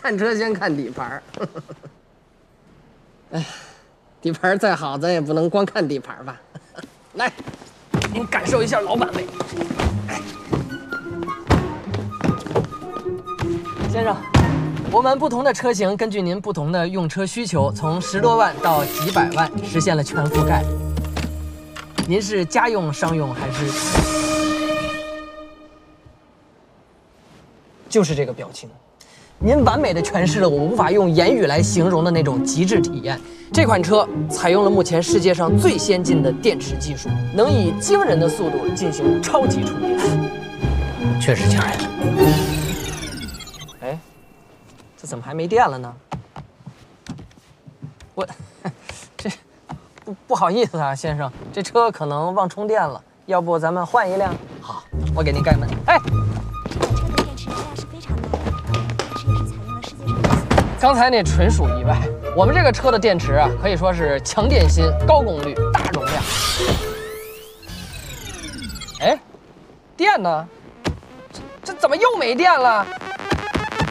看车先看底盘。哎，底盘再好，咱也不能光看底盘吧？来，您感受一下老板味。先生，我们不同的车型根据您不同的用车需求，从10多万到几百万，实现了全覆盖。您是家用、商用还是？就是这个表情，您完美的诠释了我无法用言语来形容的那种极致体验。这款车采用了目前世界上最先进的电池技术，能以惊人的速度进行超级充电，确实强呀！哎，这怎么还没电了呢？我这不好意思啊，先生，这车可能忘充电了，要不咱们换一辆？好，我给您开门。哎。刚才那纯属意外，我们这个车的电池啊，可以说是强电芯、高功率、大容量。哎，电呢？这怎么又没电了？